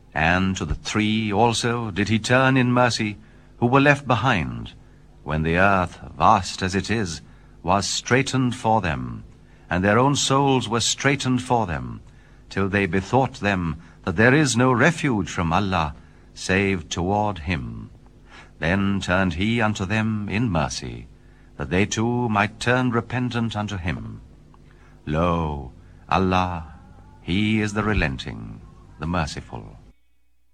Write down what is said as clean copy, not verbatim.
And to the 3 also did he turn in mercy, who were left behind, when the earth, vast as it is, was straitened for them, and their own souls were straitened for them, till they bethought them that there is no refuge from Allah, save toward him. Then turned he unto them in mercy, that they too might turn repentant unto him. Lo, Allah, he is the relenting, the merciful.